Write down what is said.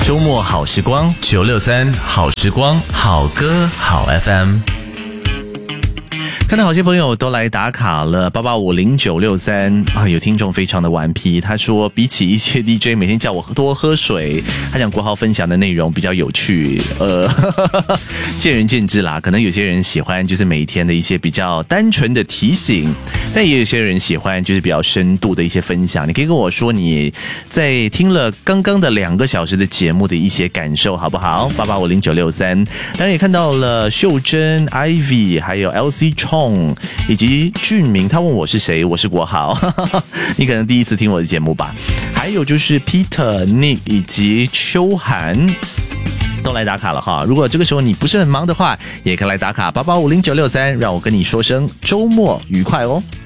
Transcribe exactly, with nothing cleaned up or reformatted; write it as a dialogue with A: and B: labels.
A: 周末好时光九六三好时光好歌好 F M。看到好些朋友都来打卡了，八八五零九六三啊，有听众非常的顽皮，他说比起一些 D J 每天叫我多喝水，他讲国豪分享的内容比较有趣，呃，见仁见智啦，可能有些人喜欢就是每天的一些比较单纯的提醒，但也有些人喜欢就是比较深度的一些分享。你可以跟我说你在听了刚刚的两个小时的节目的一些感受，好不好？八八五零九六三，当然也看到了秀珍、Ivy， 还有 L C Chong。以及俊明，他问我是谁，我是国豪，你可能第一次听我的节目吧。还有就是 Peter、Nick 以及秋涵都来打卡了哈。如果这个时候你不是很忙的话，也可以来打卡八八五零九六三，让我跟你说声周末愉快哦。